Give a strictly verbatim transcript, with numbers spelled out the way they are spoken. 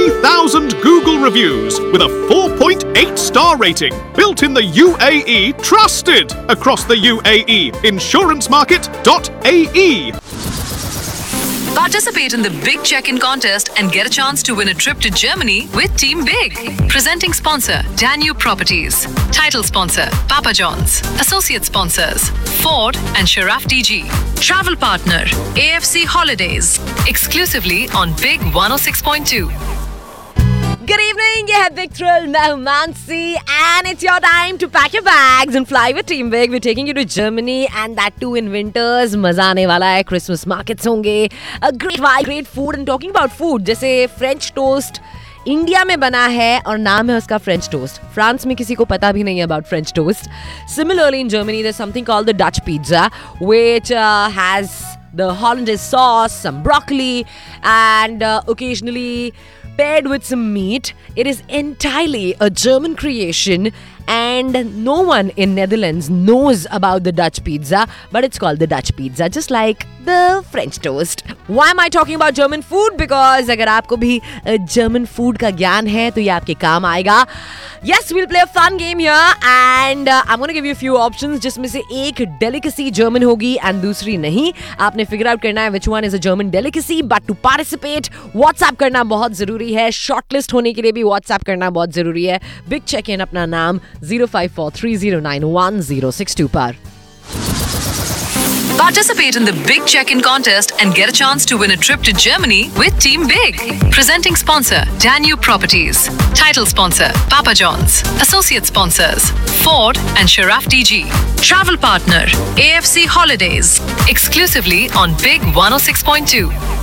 thousand Google reviews with a four point eight star rating. Built in the U A E, trusted across the U A E. insurance market dot A E. Participate in the Big Check-in contest and get a chance to win a trip to Germany with Team Big. Presenting sponsor, Danube Properties. Title sponsor, Papa John's. Associate sponsors, Ford and Sharaf D G. Travel partner, A F C Holidays. Exclusively on Big one oh six point two. Good evening, ये है Big Thrill, मैं हूँ Mansi and it's your time to pack your bags and fly with Team Big. We're taking you to Germany and that too in winters. मजा आने वाला है, Christmas markets होंगे, a great vibe, great food. And talking about food, जैसे French toast India में बना है और नाम है उसका फ्रेंच टोस्ट. फ्रांस में किसी को पता भी नहीं है about French toast. Similarly in Germany there's something called the Dutch pizza which uh, has the hollandaise sauce, some broccoli and uh, occasionally paired with some meat. It is entirely a German creation and no one in Netherlands knows about the Dutch pizza, but it's called the Dutch pizza, just like the French toast. Why am I talking about German food? Because अगर आपको भी German food का ज्ञान है तो ये आपके काम आएगा. Yes, we'll play a fun game here and uh, I'm going to give you a few options जिसमें से एक delicacy German होगी and दूसरी नहीं. आपने figure out करना है which one is a German delicacy, but to participate WhatsApp करना बहुत जरूरी है. Shortlist होने के लिए भी WhatsApp करना बहुत जरूरी है. Big check-in अपना नाम zero five four three zero nine one zero six two पर. Participate in the Big Check-in contest and get a chance to win a trip to Germany with Team Big. Presenting sponsor, Danube Properties. Title sponsor, Papa John's. Associate sponsors, Ford and Sharaf D G. Travel partner, A F C Holidays. Exclusively on Big one oh six point two.